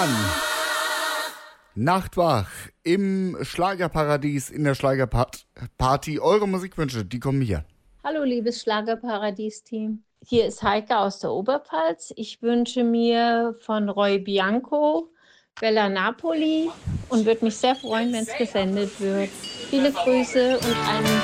Nachtwach im Schlagerparadies, in der Schlagerparty. Eure Musikwünsche, die kommen hier. Hallo, liebes Schlagerparadies-Team. Hier ist Heike aus der Oberpfalz. Ich wünsche mir von Roy Bianco Bella Napoli und würde mich sehr freuen, wenn es gesendet wird. Viele Grüße und einen